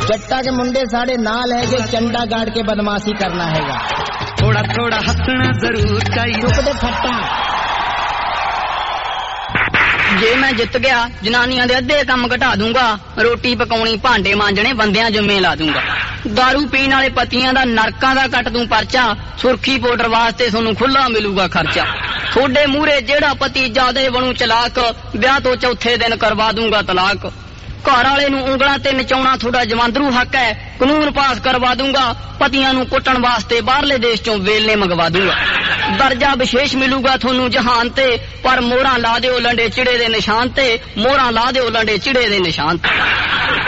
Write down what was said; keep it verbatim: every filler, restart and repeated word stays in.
जट्टा के मुंडे साढ़े नाल है कि चंडा गाड़ के बदमाशी करना हैगा। थोड़ा थोड़ा हंसना जरूर चाहिए। चुप दे फट्टा। जे मैं जित गया जनानियां दे अद्धे काम घटा दूंगा, रोटी पकाउणी भांडे मांजणे बंदियां जुम्मे ला दूंगा। दारू पीण वाले पतियां दा नरकां दा कट दूं परचा, सुर्खी पाउडर वास्ते सोनू खुला मिलूगा खर्चा। थोड़े मूहरे जेड़ा पति जादे बनू चलाक, ब्याह तो चौथे दिन करवा दूंगा तलाक। घर वाले नूं उंगलां ते नचाउणा थोड़ा जमांदरू हक है, कानून पास करवा दूंगा। पतियां नूं कुੱਟਣ वास्ते बाहरले देश चों वेलने मंगवा दूंगा। दर्जा विशेष मिलूगा थोनू जहान ते, पर मोहरां ला दिओ लंडे चिड़े दे निशान ते, मोहरां ला दिओ लंडे चिड़े दे निशान ते।